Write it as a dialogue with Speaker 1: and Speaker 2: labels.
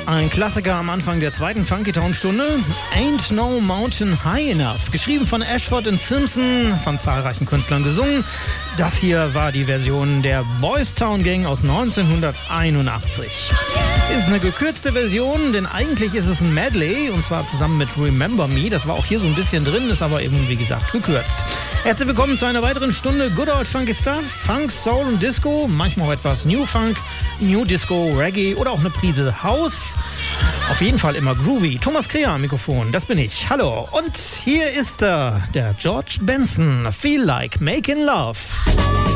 Speaker 1: Ein Klassiker am Anfang der zweiten Funky-Town-Stunde. Ain't No Mountain High Enough. Geschrieben von Ashford und Simpson, von zahlreichen Künstlern gesungen. Das hier war die Version der Boys Town Gang aus 1981. Ist eine gekürzte Version, denn eigentlich ist es ein Medley, und zwar zusammen mit Remember Me. Das war auch hier so ein bisschen drin, ist aber eben, wie gesagt, gekürzt. Herzlich willkommen zu einer weiteren Stunde Good Old Funky Stuff, Funk, Soul und Disco, manchmal auch etwas New Funk, New Disco, Reggae oder auch eine Prise House. Auf jeden Fall immer groovy. Thomas Kreher am Mikrofon, das bin ich. Hallo. Und hier ist er, der George Benson, Feel Like Making Love.